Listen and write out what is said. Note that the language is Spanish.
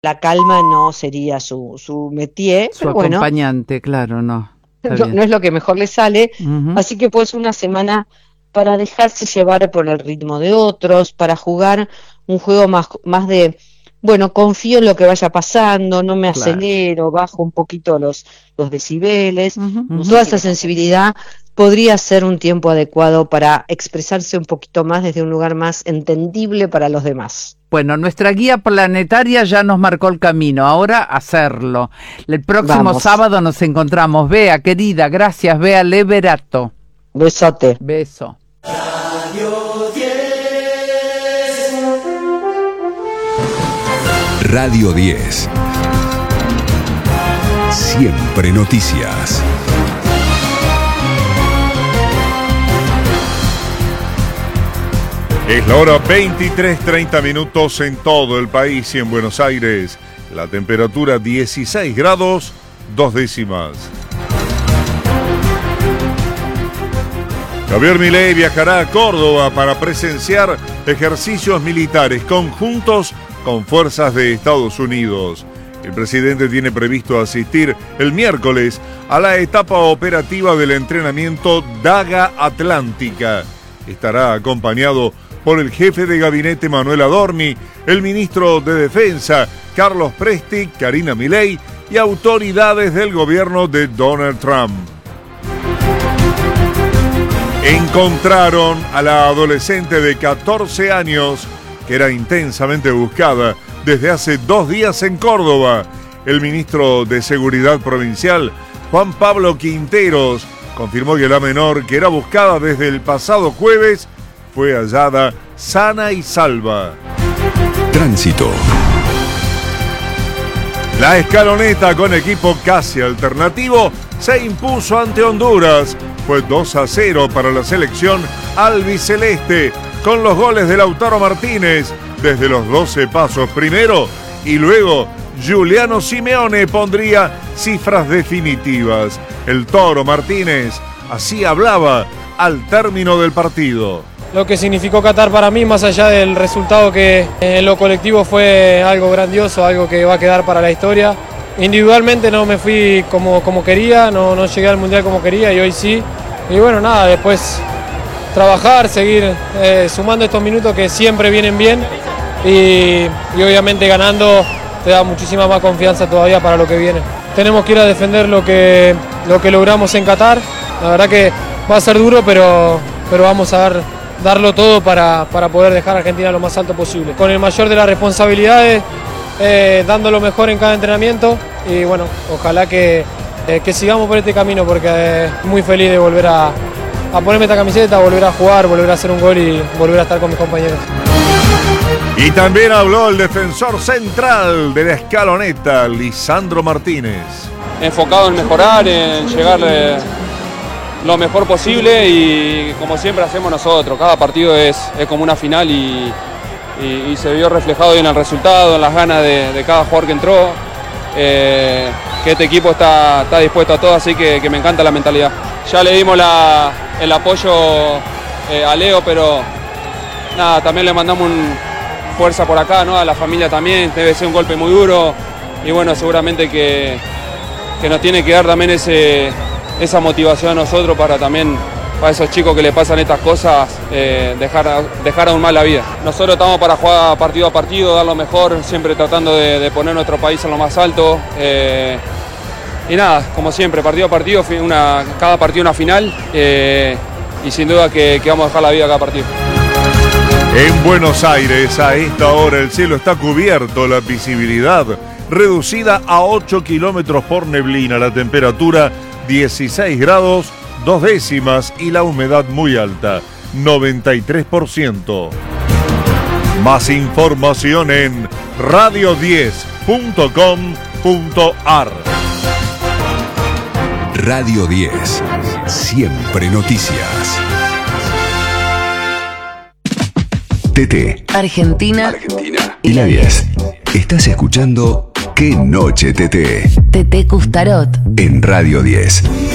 la calma no sería su métier, Su pero bueno, acompañante, claro, no. no es lo que mejor le sale, así que pues una semana para dejarse llevar por el ritmo de otros, para jugar un juego más de, bueno, confío en lo que vaya pasando, no me acelero, bajo un poquito los decibeles, con toda esa sensibilidad podría ser un tiempo adecuado para expresarse un poquito más desde un lugar más entendible para los demás. Bueno, nuestra guía planetaria ya nos marcó el camino, ahora hacerlo. El próximo sábado nos encontramos. Bea, querida, gracias, Bea Leverato. Besote. Beso. Radio 10. Radio 10. Siempre noticias. Es la hora 23:30 en todo el país y en Buenos Aires. La temperatura 16 grados, 2 décimas. Javier Milei viajará a Córdoba para presenciar ejercicios militares conjuntos con fuerzas de Estados Unidos. El presidente tiene previsto asistir el miércoles a la etapa operativa del entrenamiento Daga Atlántica. Estará acompañado por el jefe de gabinete Manuel Adorni, el ministro de Defensa Carlos Presti, Karina Milei y autoridades del gobierno de Donald Trump. Encontraron a la adolescente de 14 años que era intensamente buscada desde hace 2 días en Córdoba. El ministro de Seguridad Provincial, Juan Pablo Quinteros, confirmó que la menor, que era buscada desde el pasado jueves, fue hallada sana y salva. Tránsito. La Escaloneta, con equipo casi alternativo, se impuso ante Honduras. Fue 2-0 para la selección albiceleste, con los goles de Lautaro Martínez desde los 12 pasos primero, y luego Giuliano Simeone pondría cifras definitivas. El Toro Martínez así hablaba al término del partido. Lo que significó Qatar para mí, más allá del resultado, que en lo colectivo fue algo grandioso, algo que va a quedar para la historia. Individualmente no me fui como quería, no llegué al Mundial como quería, y hoy sí. Y bueno, nada, después trabajar, seguir sumando estos minutos que siempre vienen bien, y obviamente ganando te da muchísima más confianza todavía para lo que viene. Tenemos que ir a defender lo que logramos en Qatar. La verdad que va a ser duro, pero vamos a darlo todo para poder dejar a Argentina lo más alto posible. Con el mayor de las responsabilidades, dando lo mejor en cada entrenamiento, y bueno, ojalá que sigamos por este camino, porque muy feliz de volver a ponerme esta camiseta, volver a jugar, volver a hacer un gol y volver a estar con mis compañeros. Y también habló el defensor central de la Escaloneta, Lisandro Martínez. Enfocado en mejorar, en llegar lo mejor posible, y como siempre hacemos nosotros, cada partido es como una final, y se vio reflejado en el resultado, en las ganas de cada jugador que entró, que este equipo está dispuesto a todo, así que me encanta la mentalidad. Ya le dimos el apoyo a Leo, pero nada, también le mandamos fuerza por acá, ¿no? A la familia también, debe ser un golpe muy duro, y bueno, seguramente que nos tiene que dar también esa motivación a nosotros para esos chicos que le pasan estas cosas, dejar aún más la vida. Nosotros estamos para jugar partido a partido, dar lo mejor, siempre tratando de poner nuestro país en lo más alto. Y nada, como siempre, partido a partido, cada partido una final, y sin duda que vamos a dejar la vida cada partido. En Buenos Aires, a esta hora, el cielo está cubierto, la visibilidad reducida a 8 kilómetros por neblina, la temperatura 16 grados, 2 décimas, y la humedad muy alta, 93%. Más información en radio10.com.ar. Radio 10, siempre noticias. TT. Argentina. Y la 10. Estás escuchando Qué Noche TT. TT Custarot. En Radio 10.